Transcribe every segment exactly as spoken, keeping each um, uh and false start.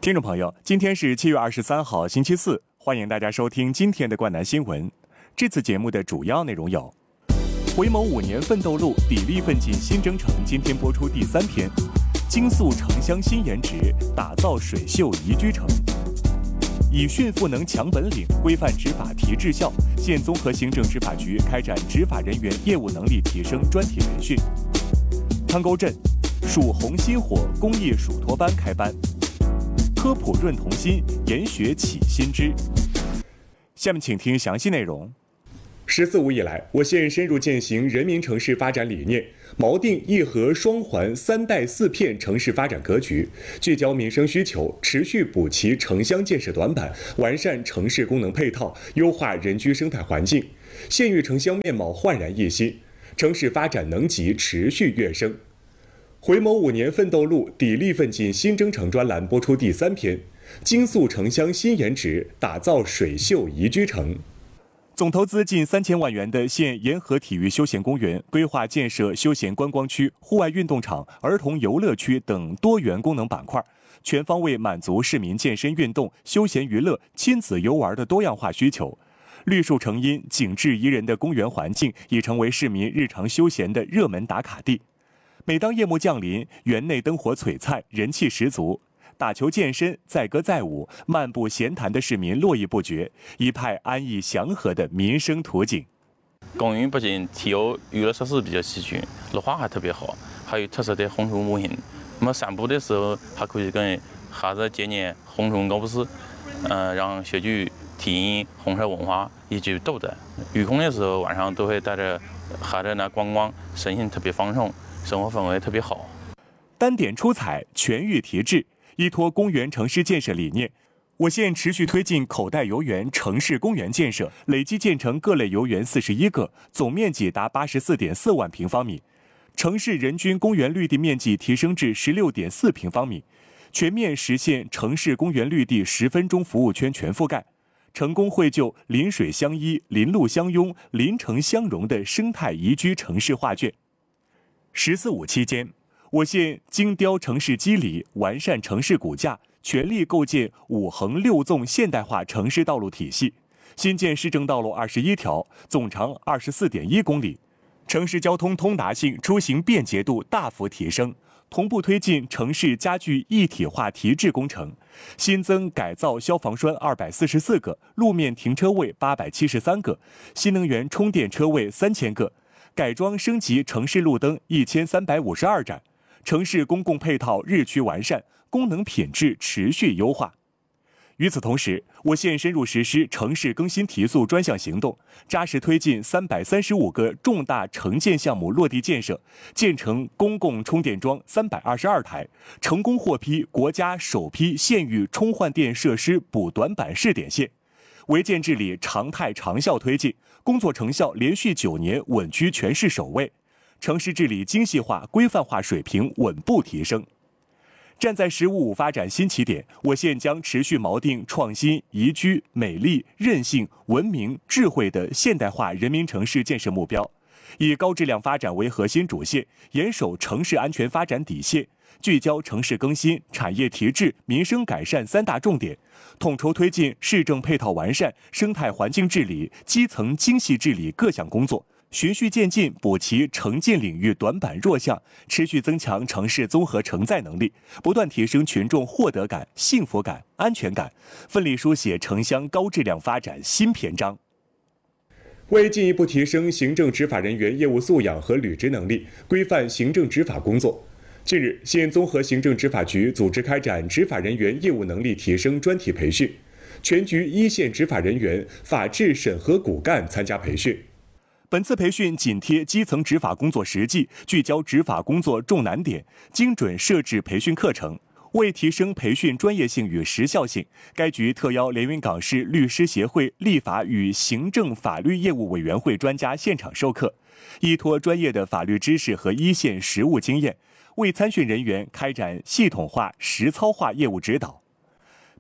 听众朋友，今天是七月二十三号，星期四，欢迎大家收听今天的冠南新闻。这次节目的主要内容有：回眸五年奋斗路，砥砺奋进新征程，今天播出第三篇；精塑城乡新颜值，打造水秀宜居城；以训赋能强本领，规范执法提质效。县综合行政执法局开展执法人员业务能力提升专题培训。汤沟镇蜀红新火公益蜀托班开班。科普润童心，研学启新知。下面请听详细内容。十四五以来，我县深入践行人民城市发展理念，锚定一核双环三带四片城市发展格局，聚焦民生需求，持续补齐城乡建设短板，完善城市功能配套，优化人居生态环境，县域城乡面貌焕然一新，城市发展能级持续跃升。回眸五年奋斗路，砥砺奋进新征程专栏播出第三篇：精塑城乡新颜值，打造水秀宜居城。总投资近三千万元的县沿河体育休闲公园，规划建设休闲观光区、户外运动场、儿童游乐区等多元功能板块，全方位满足市民健身运动、休闲娱乐、亲子游玩的多样化需求。绿树成荫、景致宜人的公园环境已成为市民日常休闲的热门打卡地。每当夜幕降临，园内灯火璀璨，人气十足。打球、健身、载歌载舞、漫步闲谈的市民络绎不绝，一派安逸祥和的民生图景。 公园不仅体育娱乐设施比较齐全，绿化还特别好，还有特色的红树模型。那么散步的时候，还可以跟孩子建立红树歌舞室，呃，让小区体验红色文化以及斗争。有空的时候，晚上都会带着孩子来观光，身心特别放松。生活氛围特别好。 单点出彩，全域提质，依托公园城市建设理念，我县持续推进口袋游园城市公园建设，累计建成各类游园四十一个，总面积达八十四点四万平方米，城市人均公园绿地面积提升至十六点四平方米，全面实现城市公园绿地十分钟服务圈全覆盖，成功绘就邻水相依、邻路相拥、邻城相融的生态宜居城市画卷。十四五期间，我县精雕城市肌理，完善城市骨架，全力构建五横六纵现代化城市道路体系，新建市政道路二十一条，总长二十四点一公里，城市交通通达性、出行便捷度大幅提升。同步推进城市家具一体化提质工程，新增改造消防栓二百四十四个，路面停车位八百七十三个，新能源充电车位三千个。改装升级城市路灯一千三百五十二盏，城市公共配套日趋完善，功能品质持续优化。与此同时，我县深入实施城市更新提速专项行动，扎实推进三百三十五个重大城建项目落地建设，建成公共充电桩三百二十二台，成功获批国家首批县域充换电设施补短板试点县。违建治理常态长效推进，工作成效连续九年稳居全市首位，城市治理精细化、规范化水平稳步提升。站在“十五五”发展新起点，我县将持续锚定创新、宜居、美丽、韧性、文明、智慧的现代化人民城市建设目标，以高质量发展为核心主线，严守城市安全发展底线，聚焦城市更新、产业提质、民生改善三大重点，统筹推进市政配套完善、生态环境治理、基层精细治理各项工作，循序渐进补齐城建领域短板弱项，持续增强城市综合承载能力，不断提升群众获得感、幸福感、安全感，奋力书写城乡高质量发展新篇章。为进一步提升行政执法人员业务素养和履职能力，规范行政执法工作，近日，县综合行政执法局组织开展执法人员业务能力提升专题培训，全局一线执法人员、法制审核骨干参加培训。本次培训紧贴基层执法工作实际，聚焦执法工作重难点，精准设置培训课程。为提升培训专业性与时效性，该局特邀连云港市律师协会立法与行政法律业务委员会专家现场授课，依托专业的法律知识和一线实务经验，为参训人员开展系统化、实操化业务指导。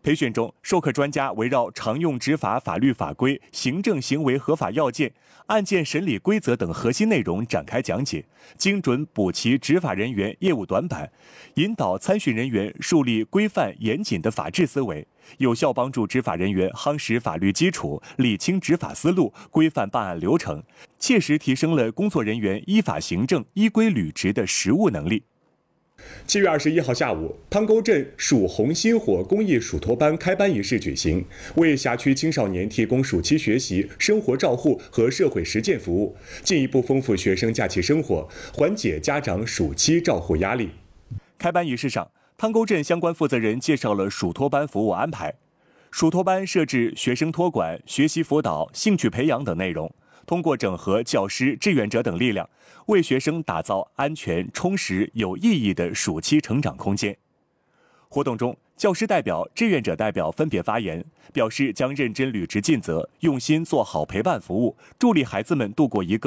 培训中，授课专家围绕常用执法法律法规、行政行为合法要件、案件审理规则等核心内容展开讲解，精准补齐执法人员业务短板，引导参训人员树立规范严谨的法治思维，有效帮助执法人员夯实法律基础、理清执法思路、规范办案流程，切实提升了工作人员依法行政、依规履职的实务能力。 七月二十一号下午，汤沟镇暑红心火公益暑托班开班仪式举行，为辖区青少年提供暑期学习、生活照护和社会实践服务，进一步丰富学生假期生活，缓解家长暑期照护压力。 开班仪式上，汤沟镇相关负责人介绍了暑托班服务安排。暑托班设置学生托管、学习辅导、兴趣培养等内容，通过整合教师、志愿者等力量，为学生打造安全、充实、有意义的暑期成长空间。活动中，教师代表、志愿者代表分别发言，表示将认真履职尽责，用心做好陪伴服务，助力孩子们度过一个